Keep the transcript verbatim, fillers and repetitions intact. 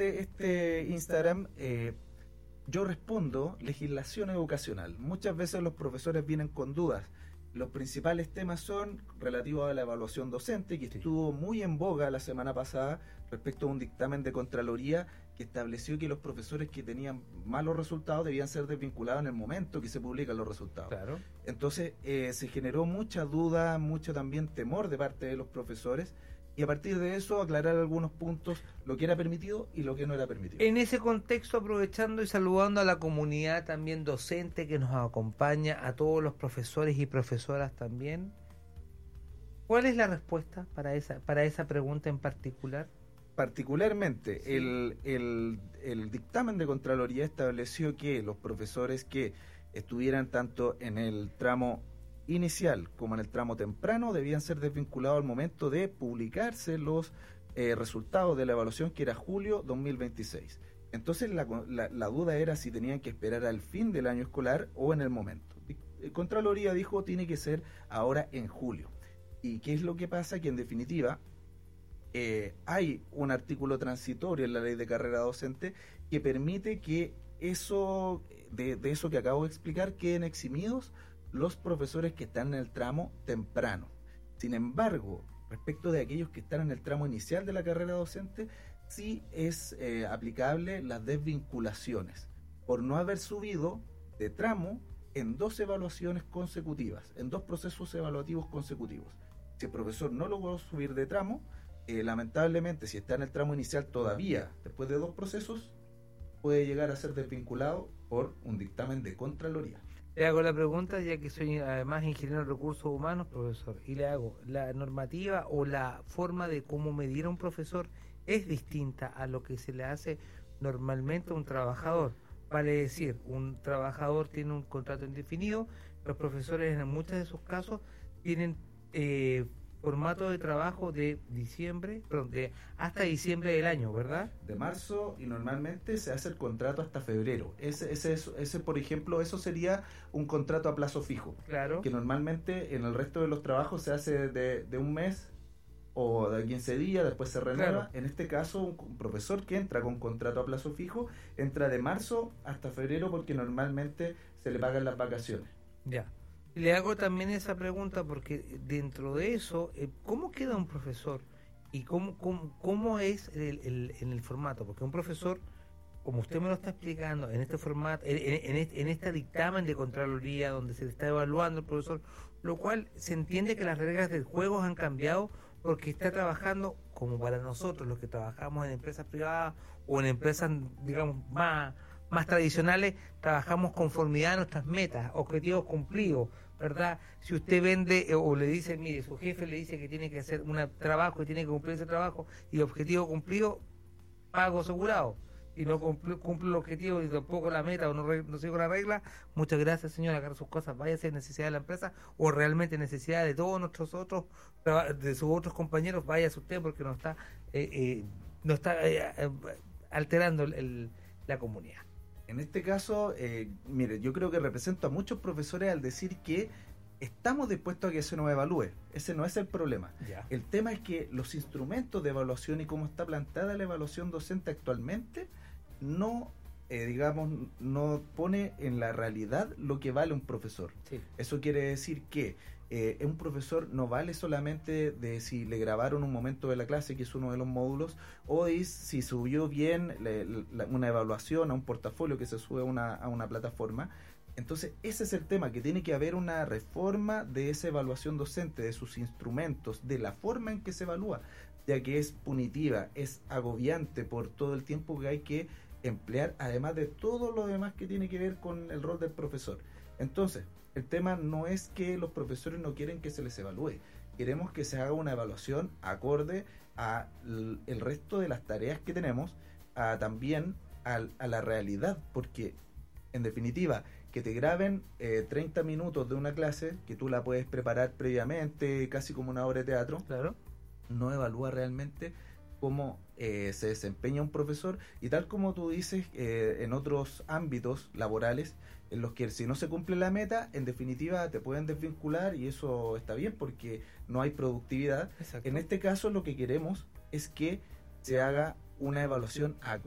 este, este Instagram, eh, yo respondo legislación educacional. Muchas veces los profesores vienen con dudas. Los principales temas son relativos a la evaluación docente, que estuvo muy en boga la semana pasada respecto a un dictamen de Contraloría que estableció que los profesores que tenían malos resultados debían ser desvinculados en el momento que se publican los resultados. Claro. Entonces eh, se generó mucha duda, mucho también temor de parte de los profesores, y a partir de eso aclarar algunos puntos, lo que era permitido y lo que no era permitido. En ese contexto, aprovechando y saludando a la comunidad también docente que nos acompaña, a todos los profesores y profesoras también, ¿cuál es la respuesta para esa, para esa pregunta en particular? Particularmente, Sí. el, el, el dictamen de Contraloría estableció que los profesores que estuvieran tanto en el tramo inicial como en el tramo temprano debían ser desvinculados al momento de publicarse los eh, resultados de la evaluación, que era julio dos mil veintiséis. Entonces la, la, la duda era si tenían que esperar al fin del año escolar o en el momento. Contraloría dijo tiene que ser ahora en julio. ¿Y qué es lo que pasa? Que en definitiva eh, hay un artículo transitorio en la ley de carrera docente que permite que eso de, de eso que acabo de explicar queden eximidos los profesores que están en el tramo temprano. Sin embargo, respecto de aquellos que están en el tramo inicial de la carrera docente, sí es eh, aplicable las desvinculaciones por no haber subido de tramo en dos evaluaciones consecutivas, en dos procesos evaluativos consecutivos. Si el profesor no logró subir de tramo, eh, lamentablemente, si está en el tramo inicial todavía, después de dos procesos, puede llegar a ser desvinculado por un dictamen de Contraloría. Le hago la pregunta, ya que soy además ingeniero de recursos humanos, profesor, y le hago, ¿la normativa o la forma de cómo medir a un profesor es distinta a lo que se le hace normalmente a un trabajador? Vale decir, un trabajador tiene un contrato indefinido, los profesores en muchos de sus casos tienen eh, formato de trabajo de diciembre, perdón, de hasta diciembre del año, ¿verdad? De marzo, y normalmente se hace el contrato hasta febrero. Ese, ese, ese, por ejemplo, eso sería un contrato a plazo fijo. Claro. Que normalmente en el resto de los trabajos se hace de, de un mes o de quince días, después se renueva. Claro. En este caso, un profesor que entra con contrato a plazo fijo entra de marzo hasta febrero porque normalmente se le pagan las vacaciones. Ya. Le hago también esa pregunta porque dentro de eso, ¿cómo queda un profesor? ¿Y cómo, cómo, cómo es el, el, en el formato? Porque un profesor, como usted me lo está explicando, en este formato, en, en, este, en este dictamen de Contraloría donde se le está evaluando el profesor, lo cual se entiende que las reglas del juego han cambiado porque está trabajando, como para nosotros, los que trabajamos en empresas privadas o en empresas, digamos, más... más tradicionales, trabajamos conformidad a nuestras metas, objetivos cumplidos, ¿verdad? Si usted vende o le dice, mire, su jefe le dice que tiene que hacer un trabajo y tiene que cumplir ese trabajo y objetivo cumplido, pago asegurado. Y no cumple, cumple el objetivo y tampoco la meta o no, no sigo la regla, muchas gracias, señora, agarra sus cosas, vaya a ser necesidad de la empresa o realmente necesidad de todos nuestros otros, de sus otros compañeros, váyase usted porque nos está, eh, eh, nos está eh, alterando el, el, la comunidad. En este caso, eh, mire, yo creo que represento a muchos profesores al decir que estamos dispuestos a que se nos evalúe. Ese no es el problema. Ya. El tema es que los instrumentos de evaluación y cómo está plantada la evaluación docente actualmente no, eh, digamos, no pone en la realidad lo que vale un profesor. Sí. Eso quiere decir que eh, un profesor no vale solamente de si le grabaron un momento de la clase, que es uno de los módulos, o de si subió bien la, la, una evaluación a un portafolio que se sube a una, a una plataforma. Entonces ese es el tema, que tiene que haber una reforma de esa evaluación docente, de sus instrumentos, de la forma en que se evalúa, ya que es punitiva, es agobiante por todo el tiempo que hay que emplear, además de todo lo demás que tiene que ver con el rol del profesor. Entonces, el tema no es que los profesores no quieren que se les evalúe, queremos que se haga una evaluación acorde a el resto de las tareas que tenemos, a también a, a la realidad, porque en definitiva, que te graben eh, treinta minutos de una clase, que tú la puedes preparar previamente, casi como una obra de teatro, claro, no evalúa realmente cómo eh, se desempeña un profesor, y tal como tú dices, eh, en otros ámbitos laborales, en los que si no se cumple la meta, en definitiva te pueden desvincular, y eso está bien porque no hay productividad. Exacto. En este caso lo que queremos es que se haga una evaluación a